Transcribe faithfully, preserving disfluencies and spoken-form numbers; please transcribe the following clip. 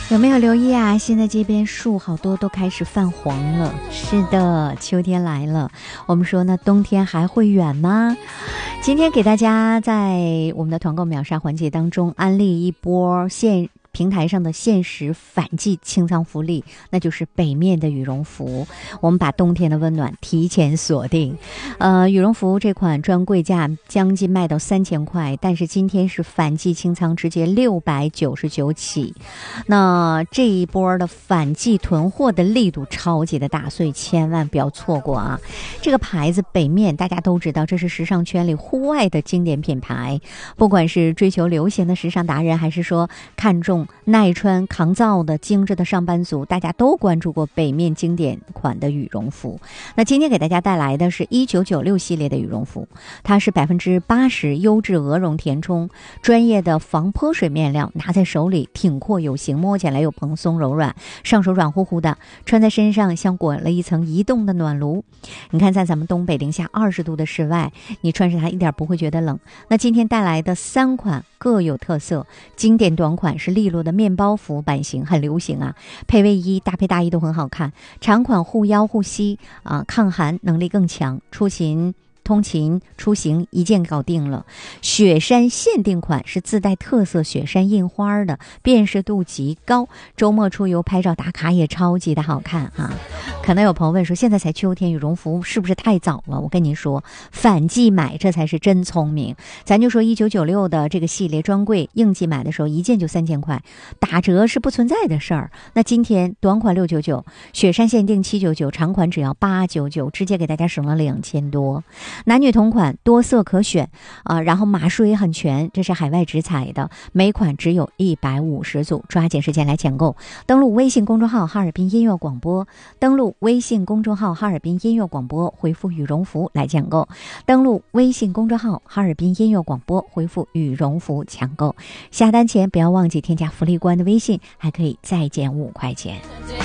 有没有留意啊？现在这边树好多都开始泛黄了。是的，秋天来了。我们说呢，冬天还会远吗？今天给大家在我们的团购秒杀环节当中安利一波现平台上的限时反季清仓福利，那就是北面的羽绒服。我们把冬天的温暖提前锁定。呃，羽绒服这款专柜价将近卖到三千块，但是今天是反季清仓，直接六百九十九起。那这一波的反季囤货的力度超级的大，所以千万不要错过啊！这个牌子北面大家都知道，这是时尚圈里户外的经典品牌，不管是追求流行的时尚达人，还是说看重耐穿抗造的精致的上班族，大家都关注过北面经典款的羽绒服。那今天给大家带来的是一九九六系列的羽绒服，它是百分之八十优质鹅绒填充，专业的防泼水面料，拿在手里挺阔有型，摸起来又蓬松柔软，上手软乎乎的，穿在身上像裹了一层移动的暖炉。你看，在咱们东北零下二十度的室外，你穿上它一点不会觉得冷。那今天带来的三款各有特色，经典短款是利落的面包服版型，很流行啊，配卫衣搭配大衣都很好看。长款护腰护膝啊，抗寒能力更强，出勤通勤出行一件搞定了。雪山限定款是自带特色雪山印花的，辨识度极高，周末出游拍照打卡也超级的好看啊。可能有朋友问说，现在才秋天，羽绒服是不是太早了？我跟您说，反季买这才是真聪明。咱就说一九九六的这个系列专柜，应季买的时候一件就三千块，打折是不存在的事儿。那今天短款六九九，雪山限定七九九，长款只要八九九，直接给大家省了两千多。男女同款，多色可选啊、呃，然后码数也很全，这是海外直采的，每款只有一百五十组，抓紧时间来抢购。登录微信公众号哈尔滨音乐广播，登录微信公众号哈尔滨音乐广播，回复羽绒服来抢购。登录微信公众号哈尔滨音乐广播，回复羽绒服抢购。下单前不要忘记添加福利官的微信，还可以再减五块钱。